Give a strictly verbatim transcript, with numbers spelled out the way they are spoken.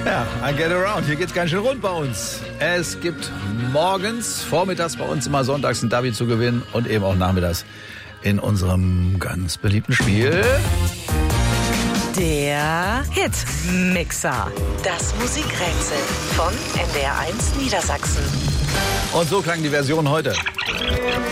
Ja, I get around. Hier geht's ganz schön rund bei uns. Es gibt morgens, vormittags bei uns immer sonntags ein Davi zu gewinnen und eben auch nachmittags in unserem ganz beliebten Spiel. Der Hitmixer. Das Musikrätsel von N D R eins Niedersachsen. Und so klang die Version heute.